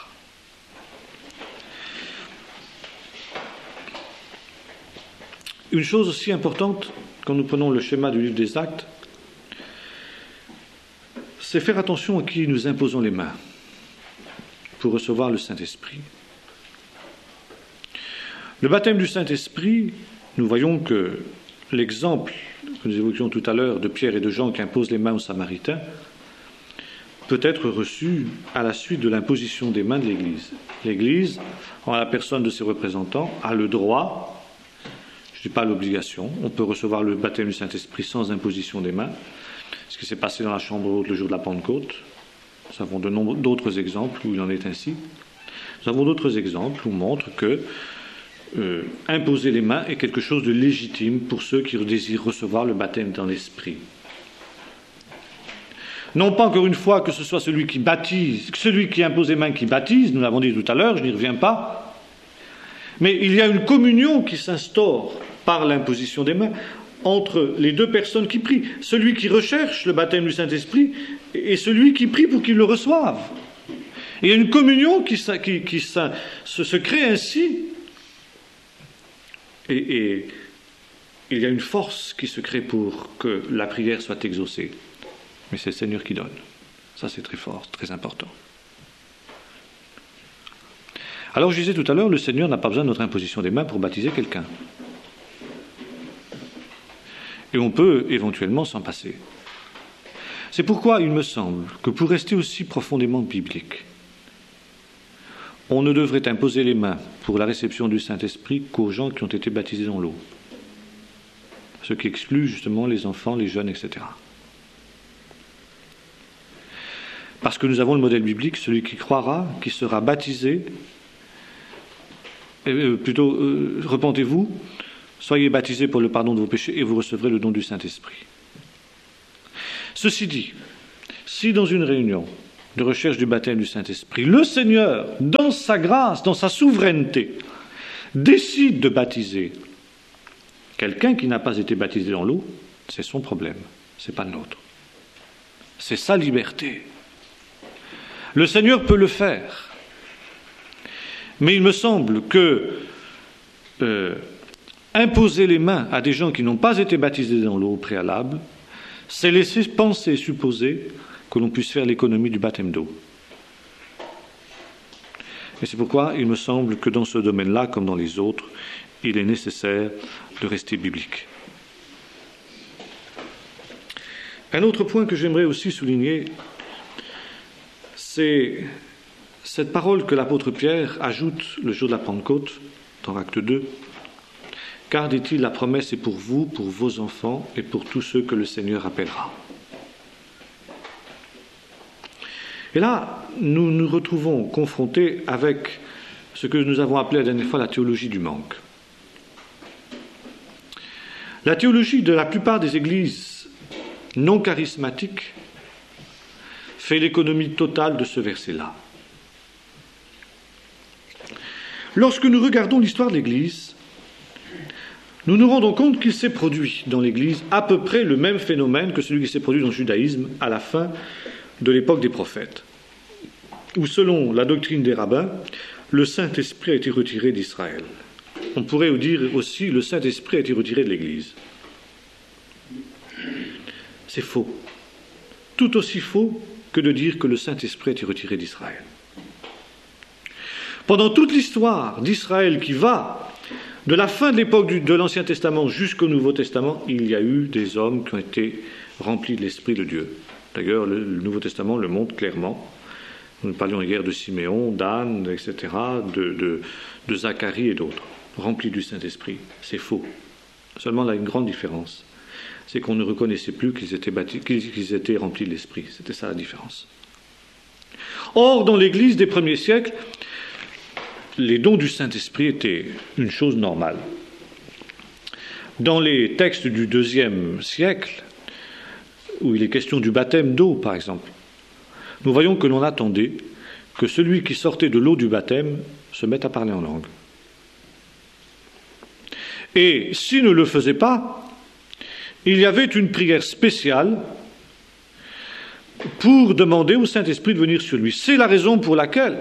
Une chose aussi importante, quand nous prenons le schéma du livre des Actes, c'est faire attention à qui nous imposons les mains pour recevoir le Saint-Esprit. Le baptême du Saint-Esprit, nous voyons que l'exemple que nous évoquions tout à l'heure de Pierre et de Jean qui imposent les mains aux Samaritains peut être reçu à la suite de l'imposition des mains de l'Église. L'Église, en la personne de ses représentants, a le droit, je ne dis pas l'obligation, on peut recevoir le baptême du Saint-Esprit sans imposition des mains, ce qui s'est passé dans la chambre haute le jour de la Pentecôte. Nous avons d'autres exemples où il en est ainsi. Nous avons d'autres exemples où on montre que imposer les mains est quelque chose de légitime pour ceux qui désirent recevoir le baptême dans l'Esprit. Non pas encore une fois que ce soit celui qui baptise, celui qui impose les mains qui baptise, nous l'avons dit tout à l'heure, je n'y reviens pas, mais il y a une communion qui s'instaure par l'imposition des mains, entre les deux personnes qui prient, celui qui recherche le baptême du Saint-Esprit et celui qui prie pour qu'il le reçoive. Et il y a une communion qui se crée ainsi, et il y a une force qui se crée pour que la prière soit exaucée. Mais c'est le Seigneur qui donne. Ça, c'est très fort, très important. Alors, je disais tout à l'heure, le Seigneur n'a pas besoin de notre imposition des mains pour baptiser quelqu'un. Et on peut éventuellement s'en passer. C'est pourquoi il me semble que pour rester aussi profondément biblique, on ne devrait imposer les mains pour la réception du Saint-Esprit qu'aux gens qui ont été baptisés dans l'eau. Ce qui exclut justement les enfants, les jeunes, etc. Parce que nous avons le modèle biblique, celui qui croira, qui sera baptisé, repentez-vous, soyez baptisés pour le pardon de vos péchés et vous recevrez le don du Saint-Esprit. Ceci dit, si dans une réunion de recherche du baptême du Saint-Esprit, le Seigneur, dans sa grâce, dans sa souveraineté, décide de baptiser quelqu'un qui n'a pas été baptisé dans l'eau, c'est son problème, c'est pas le nôtre. C'est sa liberté. Le Seigneur peut le faire. Mais il me semble que imposer les mains à des gens qui n'ont pas été baptisés dans l'eau au préalable, c'est laisser penser et supposer que l'on puisse faire l'économie du baptême d'eau. Et c'est pourquoi il me semble que dans ce domaine-là, comme dans les autres, il est nécessaire de rester biblique. Un autre point que j'aimerais aussi souligner, c'est cette parole que l'apôtre Pierre ajoute le jour de la Pentecôte, dans Acte 2. « Car, dit-il, la promesse est pour vous, pour vos enfants et pour tous ceux que le Seigneur appellera. » Et là, nous nous retrouvons confrontés avec ce que nous avons appelé la dernière fois la théologie du manque. La théologie de la plupart des églises non charismatiques fait l'économie totale de ce verset-là. Lorsque nous regardons l'histoire de l'Église, nous nous rendons compte qu'il s'est produit dans l'Église à peu près le même phénomène que celui qui s'est produit dans le judaïsme à la fin de l'époque des prophètes, où selon la doctrine des rabbins, le Saint-Esprit a été retiré d'Israël. On pourrait dire aussi le Saint-Esprit a été retiré de l'Église. C'est faux. Tout aussi faux que de dire que le Saint-Esprit a été retiré d'Israël. Pendant toute l'histoire d'Israël qui va de la fin de l'époque de l'Ancien Testament jusqu'au Nouveau Testament, il y a eu des hommes qui ont été remplis de l'Esprit de Dieu. D'ailleurs, le Nouveau Testament le montre clairement. Nous parlions hier de Siméon, d'Anne, etc., de Zacharie et d'autres, remplis du Saint-Esprit. C'est faux. Seulement, là, une grande différence, c'est qu'on ne reconnaissait plus qu'ils étaient remplis de l'Esprit. C'était ça la différence. Or, dans l'Église des premiers siècles, les dons du Saint-Esprit étaient une chose normale. Dans les textes du IIe siècle, où il est question du baptême d'eau, par exemple, nous voyons que l'on attendait que celui qui sortait de l'eau du baptême se mette à parler en langue. Et s'il ne le faisait pas, il y avait une prière spéciale pour demander au Saint-Esprit de venir sur lui. C'est la raison pour laquelle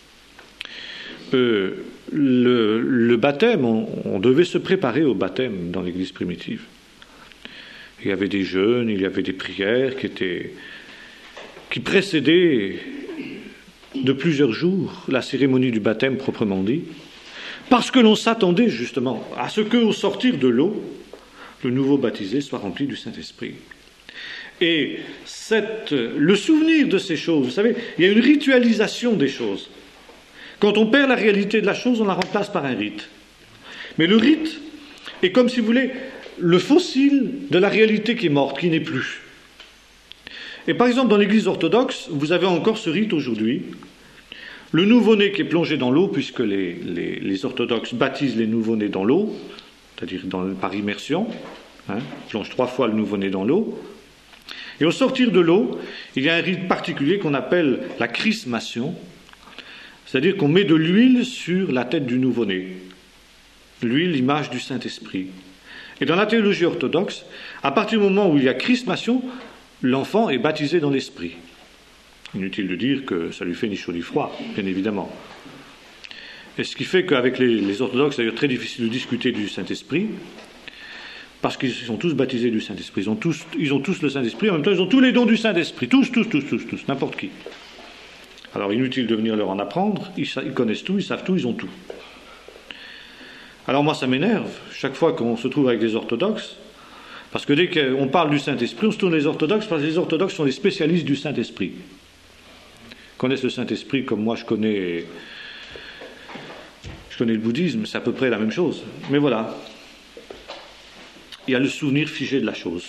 le baptême, on devait se préparer au baptême dans l'Église primitive. Il y avait des jeûnes, il y avait des prières qui précédaient de plusieurs jours la cérémonie du baptême proprement dit, parce que l'on s'attendait justement à ce qu'au sortir de l'eau, le nouveau baptisé soit rempli du Saint-Esprit. Et le souvenir de ces choses, vous savez, il y a une ritualisation des choses. Quand on perd la réalité de la chose, on la remplace par un rite. Mais le rite est comme, si vous voulez, le fossile de la réalité qui est morte, qui n'est plus. Et par exemple, dans l'Église orthodoxe, vous avez encore ce rite aujourd'hui. Le nouveau-né qui est plongé dans l'eau, puisque les orthodoxes baptisent les nouveau-nés dans l'eau, c'est-à-dire par immersion, plonge 3 fois le nouveau-né dans l'eau. Et au sortir de l'eau, il y a un rite particulier qu'on appelle la chrismation, c'est-à-dire qu'on met de l'huile sur la tête du nouveau-né. lui, l'image du Saint-Esprit. Et dans la théologie orthodoxe, à partir du moment où il y a chrismation, l'enfant est baptisé dans l'Esprit. Inutile de dire que ça lui fait ni chaud ni froid, bien évidemment. Et ce qui fait qu'avec les orthodoxes, c'est d'ailleurs très difficile de discuter du Saint-Esprit, parce qu'ils sont tous baptisés du Saint-Esprit. Ils ont tous le Saint-Esprit, en même temps ils ont tous les dons du Saint-Esprit, tous, n'importe qui. Alors inutile de venir leur en apprendre, ils connaissent tout, ils savent tout, ils ont tout. Alors moi ça m'énerve, chaque fois qu'on se trouve avec des orthodoxes, parce que dès qu'on parle du Saint-Esprit, on se tourne les orthodoxes, parce que les orthodoxes sont les spécialistes du Saint-Esprit. Ils connaissent le Saint-Esprit comme moi je connais le bouddhisme, c'est à peu près la même chose. Mais voilà, il y a le souvenir figé de la chose.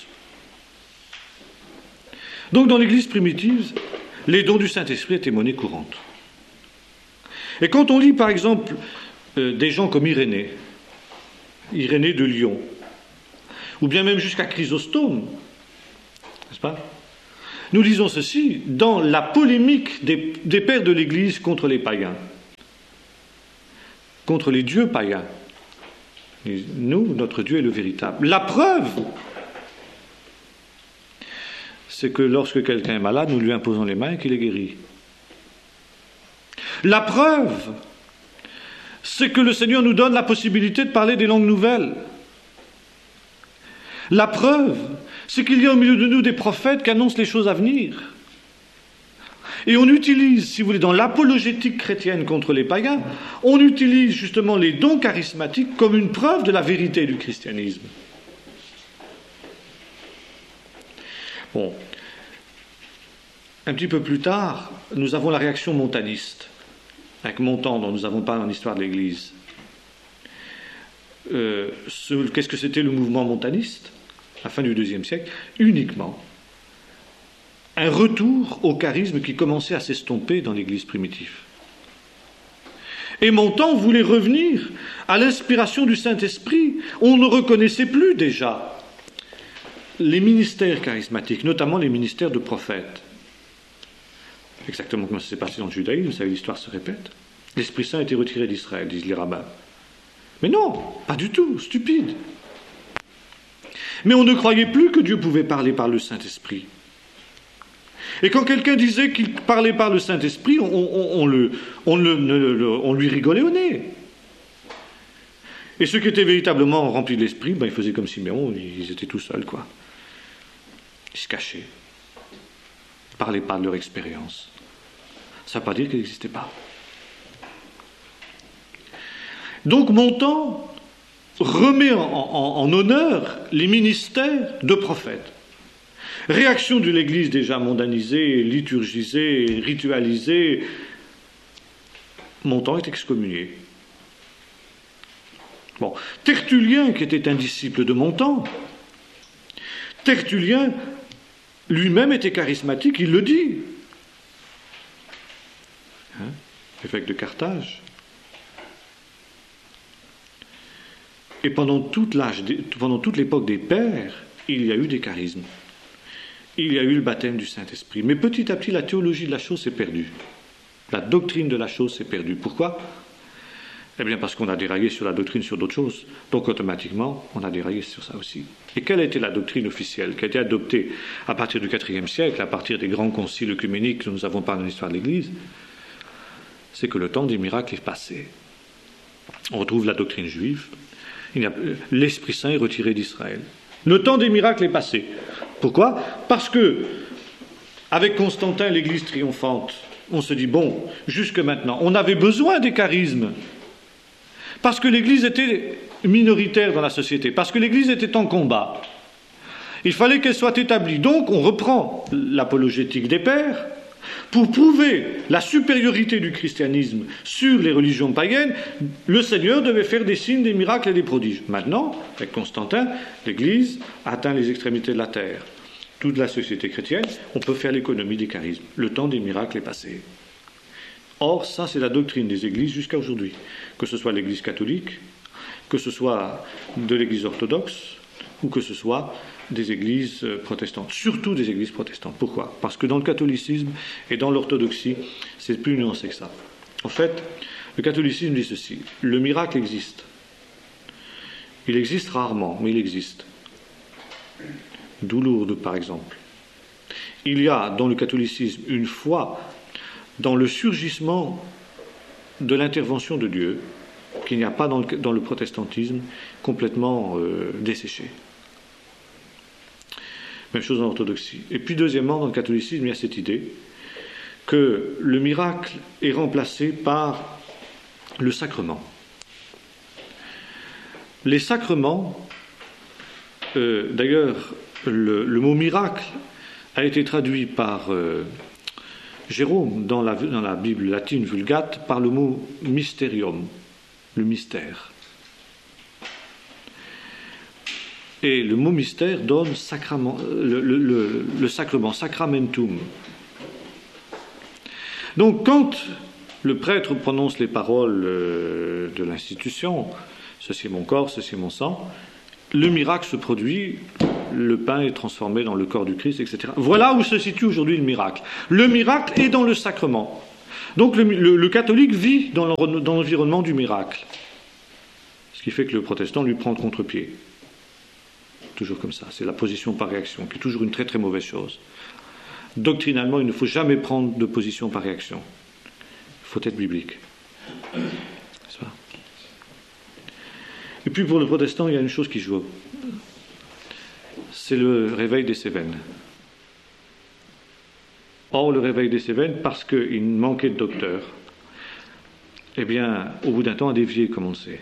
Donc dans l'Église primitive, les dons du Saint-Esprit étaient monnaie courante. Et quand on lit par exemple des gens comme Irénée de Lyon, ou bien même jusqu'à Chrysostome, n'est-ce pas ? Nous lisons ceci dans la polémique des pères de l'Église contre les païens, contre les dieux païens. Nous, notre Dieu est le véritable. La preuve, c'est que lorsque quelqu'un est malade, nous lui imposons les mains et qu'il est guéri. La preuve, c'est que le Seigneur nous donne la possibilité de parler des langues nouvelles. La preuve, c'est qu'il y a au milieu de nous des prophètes qui annoncent les choses à venir. Et on utilise, si vous voulez, dans l'apologétique chrétienne contre les païens, on utilise justement les dons charismatiques comme une preuve de la vérité du christianisme. Bon. Un petit peu plus tard, nous avons la réaction montaniste, avec Montan, dont nous avons parlé dans l'histoire de l'Église. Qu'est-ce que c'était le mouvement montaniste, à la fin du IIe siècle ? Uniquement un retour au charisme qui commençait à s'estomper dans l'Église primitive. Et Montan voulait revenir à l'inspiration du Saint-Esprit. On ne reconnaissait plus déjà les ministères charismatiques, notamment les ministères de prophètes. Exactement comme ça s'est passé dans le judaïsme, vous savez, l'histoire se répète. L'Esprit Saint a été retiré d'Israël, disent les rabbins. Mais non, pas du tout, stupide. Mais on ne croyait plus que Dieu pouvait parler par le Saint-Esprit. Et quand quelqu'un disait qu'il parlait par le Saint-Esprit, on lui rigolait au nez. Et ceux qui étaient véritablement remplis de l'Esprit, ils faisaient comme Siméon, ils étaient tout seuls, quoi. Ils se cachaient. Ils ne parlaient pas de leur expérience. Ça ne veut pas dire qu'elle n'existait pas. Donc Montan remet en honneur les ministères de prophètes. Réaction de l'Église déjà mondanisée, liturgisée, ritualisée. Montan est excommunié. Bon, Tertullien, qui était un disciple de Montan, Tertullien lui-même était charismatique, il le dit. Évêque de Carthage. Et pendant toute l'époque des pères, il y a eu des charismes. Il y a eu le baptême du Saint-Esprit. Mais petit à petit, la théologie de la chose s'est perdue. La doctrine de la chose s'est perdue. Pourquoi ? Eh bien parce qu'on a déraillé sur la doctrine sur d'autres choses. Donc automatiquement, on a déraillé sur ça aussi. Et quelle a été la doctrine officielle qui a été adoptée à partir du IVe siècle, à partir des grands conciles œcuméniques que nous avons parlé dans l'histoire de l'Église ? C'est que le temps des miracles est passé. On retrouve la doctrine juive. L'Esprit Saint est retiré d'Israël. Le temps des miracles est passé. Pourquoi ? Parce que, avec Constantin, l'Église triomphante, on se dit, bon, jusque maintenant, on avait besoin des charismes. Parce que l'Église était minoritaire dans la société, parce que l'Église était en combat. Il fallait qu'elle soit établie. Donc, on reprend l'apologétique des pères pour prouver la supériorité du christianisme sur les religions païennes. Le Seigneur devait faire des signes, des miracles et des prodiges. Maintenant, avec Constantin, l'Église a atteint les extrémités de la terre. Toute la société chrétienne, on peut faire l'économie des charismes. Le temps des miracles est passé. Or, ça, c'est la doctrine des églises jusqu'à aujourd'hui. Que ce soit l'Église catholique, que ce soit de l'Église orthodoxe, ou que ce soit des églises protestantes. Surtout des églises protestantes. Pourquoi ? Parce que dans le catholicisme et dans l'orthodoxie, c'est plus nuancé que ça. En fait, le catholicisme dit ceci. Le miracle existe. Il existe rarement, mais il existe. D'où Lourdes, par exemple. Il y a dans le catholicisme une foi dans le surgissement de l'intervention de Dieu, qu'il n'y a pas dans le protestantisme, complètement desséché. Même chose en orthodoxie. Et puis deuxièmement, dans le catholicisme, il y a cette idée que le miracle est remplacé par le sacrement. Les sacrements, d'ailleurs, le mot miracle a été traduit par Jérôme dans la Bible latine Vulgate par le mot mysterium, le mystère. Et le mot mystère donne sacrament, le sacrement, sacramentum. Donc quand le prêtre prononce les paroles de l'institution, ceci est mon corps, ceci est mon sang, le miracle se produit, le pain est transformé dans le corps du Christ, etc. Voilà où se situe aujourd'hui le miracle. Le miracle est dans le sacrement. Donc le catholique vit dans l'environnement du miracle. Ce qui fait que le protestant lui prend le contre-pied. Toujours comme ça. C'est la position par réaction, qui est toujours une très très mauvaise chose. Doctrinalement, il ne faut jamais prendre de position par réaction. Il faut être biblique. C'est ça. Et puis pour le protestant, il y a une chose qui joue. C'est le réveil des Cévennes. Or, le réveil des Cévennes, parce qu'il manquait de docteurs, eh bien, au bout d'un temps, a dévié, comme on le sait.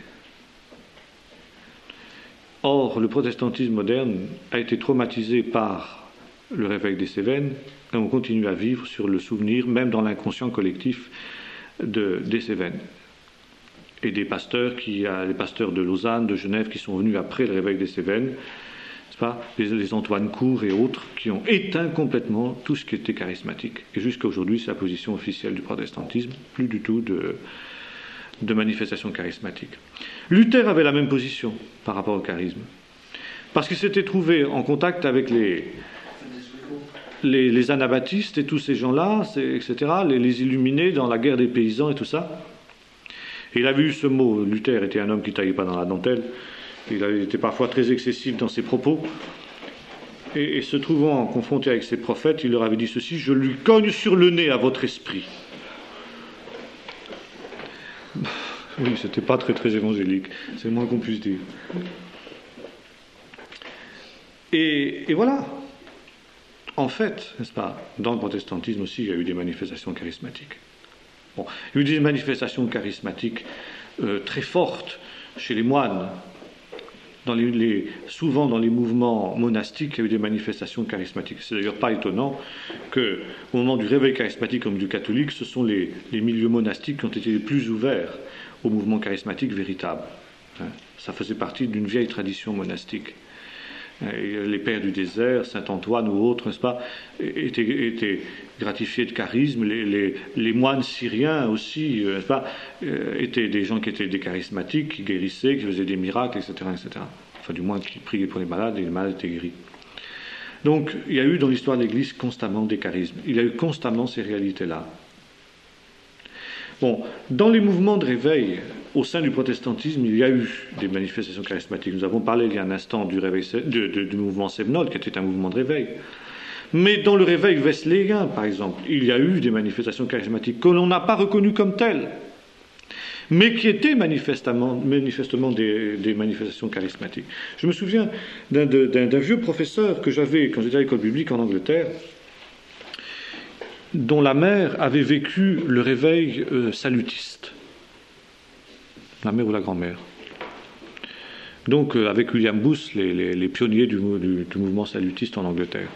Or, le protestantisme moderne a été traumatisé par le réveil des Cévennes, et on continue à vivre sur le souvenir, même dans l'inconscient collectif, des Cévennes. Et des pasteurs, les pasteurs de Lausanne, de Genève, qui sont venus après le réveil des Cévennes, les Antoine Court et autres, qui ont éteint complètement tout ce qui était charismatique. Et jusqu'à aujourd'hui, c'est la position officielle du protestantisme, plus du tout de manifestation charismatique. Luther avait la même position par rapport au charisme, parce qu'il s'était trouvé en contact avec les anabaptistes et tous ces gens-là, etc., les illuminés dans la guerre des paysans et tout ça. Et il avait eu ce mot. Luther était un homme qui ne taillait pas dans la dentelle. Il était parfois très excessif dans ses propos. Et se trouvant confronté avec ses prophètes, il leur avait dit ceci: je lui cogne sur le nez à votre esprit. Oui, c'était pas très très évangélique, c'est le moins qu'on puisse dire. Et voilà. En fait, n'est-ce pas, dans le protestantisme aussi, il y a eu des manifestations charismatiques. Bon, il y a eu des manifestations charismatiques très fortes chez les moines. Souvent dans les mouvements monastiques, il y a eu des manifestations charismatiques. C'est d'ailleurs pas étonnant qu'au moment du réveil charismatique comme du catholique, ce sont les milieux monastiques qui ont été les plus ouverts au mouvement charismatique véritable. Ça faisait partie d'une vieille tradition monastique. Les pères du désert, Saint Antoine ou autres, n'est-ce pas, étaient gratifiés de charisme. Les moines syriens aussi, n'est-ce pas, étaient des gens qui étaient des charismatiques, qui guérissaient, qui faisaient des miracles, etc., etc. Enfin, du moins, qui priaient pour les malades et les malades étaient guéris. Donc, il y a eu dans l'histoire de l'Église constamment des charismes. Il y a eu constamment ces réalités-là. Bon, dans les mouvements de réveil, au sein du protestantisme, il y a eu des manifestations charismatiques. Nous avons parlé il y a un instant du mouvement Sévenol, qui était un mouvement de réveil. Mais dans le réveil wesleyen, par exemple, il y a eu des manifestations charismatiques que l'on n'a pas reconnues comme telles, mais qui étaient manifestement des manifestations charismatiques. Je me souviens d'un vieux professeur que j'avais quand j'étais à l'école biblique en Angleterre, dont la mère avait vécu le réveil salutiste. La mère ou la grand-mère. Donc avec William Booth, les pionniers du mouvement salutiste en Angleterre.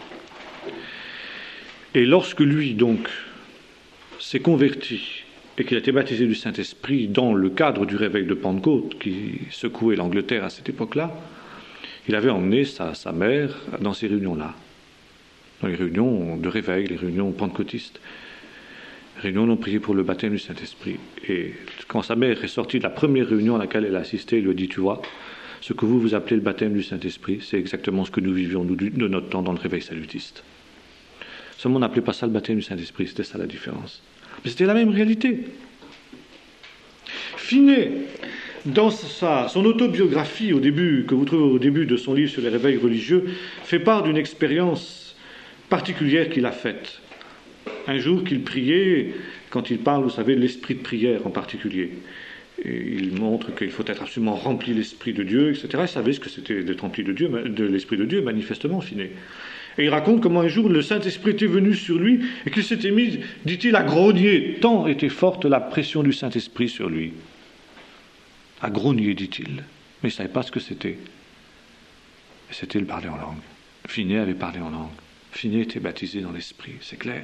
Et lorsque lui, donc, s'est converti et qu'il a été baptisé du Saint-Esprit dans le cadre du réveil de Pentecôte qui secouait l'Angleterre à cette époque-là, il avait emmené sa mère dans ces réunions-là. Dans les réunions de réveil, les réunions pentecôtistes. Les réunions où on priait pour le baptême du Saint-Esprit. Et quand sa mère est sortie de la première réunion à laquelle elle a assisté, elle lui a dit: tu vois, ce que vous appelez le baptême du Saint-Esprit, c'est exactement ce que nous vivions de notre temps dans le réveil salutiste. Seulement on n'appelait pas ça le baptême du Saint-Esprit, c'était ça la différence. Mais c'était la même réalité. Finet dans son autobiographie, que vous trouvez au début de son livre sur les réveils religieux, fait part d'une expérience particulière qu'il a faite. Un jour qu'il priait, quand il parle, vous savez, de l'esprit de prière en particulier. Et il montre qu'il faut être absolument rempli de l'Esprit de Dieu, etc. Il savait ce que c'était d'être rempli de l'Esprit de Dieu, manifestement, Finney. Et il raconte comment un jour le Saint-Esprit était venu sur lui et qu'il s'était mis, dit-il, à grogner. Tant était forte la pression du Saint-Esprit sur lui. À grogner, dit-il. Mais il ne savait pas ce que c'était. Et c'était le parler en langue. Finney avait parlé en langue. Finney était baptisé dans l'Esprit, c'est clair.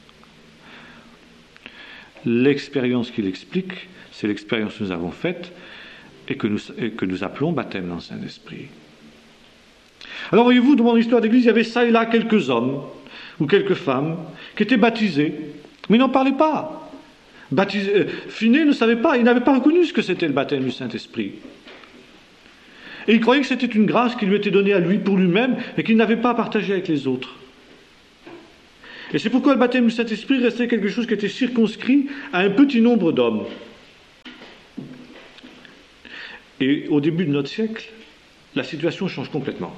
L'expérience qu'il explique, c'est l'expérience que nous avons faite et que nous appelons baptême dans le Saint-Esprit. Alors voyez-vous, dans mon histoire d'église, il y avait ça et là quelques hommes ou quelques femmes qui étaient baptisés, mais ils n'en parlaient pas. Finney ne savait pas, il n'avait pas reconnu ce que c'était le baptême du Saint-Esprit. Et il croyait que c'était une grâce qui lui était donnée à lui pour lui-même et qu'il n'avait pas à partager avec les autres. Et c'est pourquoi le baptême du Saint-Esprit restait quelque chose qui était circonscrit à un petit nombre d'hommes. Et au début de notre siècle, la situation change complètement.